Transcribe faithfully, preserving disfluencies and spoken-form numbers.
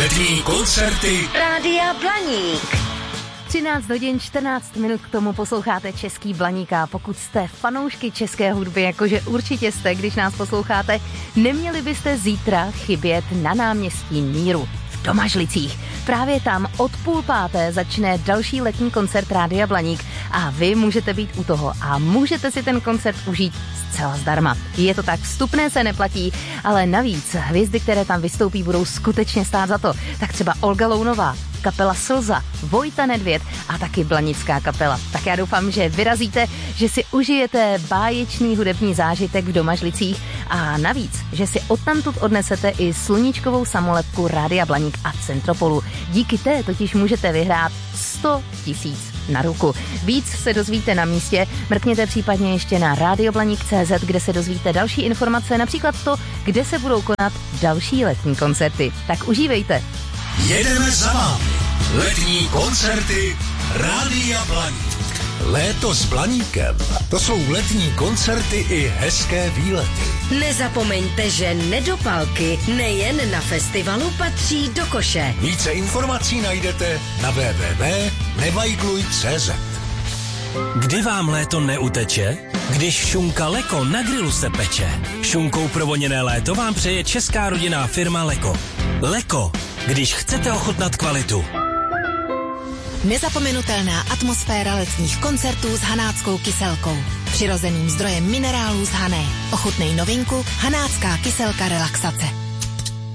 Letní koncerty Rádia Blaník. třináct hodin čtrnáct minut k tomu posloucháte Český Blaník a pokud jste fanoušky české hudby, jakože určitě jste, když nás posloucháte, neměli byste zítra chybět na náměstí Míru v Domažlicích. Právě tam od půl páté začne další letní koncert Rádia Blaník a vy můžete být u toho a můžete si ten koncert užít zcela zdarma. Je to tak, vstupné se neplatí, ale navíc hvězdy, které tam vystoupí, budou skutečně stát za to. Tak třeba Olga Lounová, kapela Slza, Vojta Nedvěd a taky blanická kapela. Tak já doufám, že vyrazíte, že si užijete báječný hudební zážitek v Domažlicích a navíc, že si odtamtud odnesete i sluníčkovou samolepku Rádia Blaník a Centropolu. Díky té totiž můžete vyhrát sto tisíc na ruku. Víc se dozvíte na místě, mrkněte případně ještě na radioblaník tečka cé zet, kde se dozvíte další informace, například to, kde se budou konat další letní koncerty. Tak užívejte. jedeme za vámi. Letní koncerty Rádia Blaník. Léto s Blaníkem. To jsou letní koncerty i hezké výlety. Nezapomeňte, že nedopalky nejen na festivalu patří do koše. Více informací najdete na w w w tečka nevajgluj tečka cé zet. Kdy vám léto neuteče? Když šunka Leko na grilu se peče. Šunkou provoněné léto vám přeje česká rodinná firma Leko. Leko, když chcete ochutnat kvalitu. Nezapomenutelná atmosféra letních koncertů s hanáckou kyselkou. Přirozeným zdrojem minerálů z Hané. Ochutnej novinku Hanácká kyselka relaxace.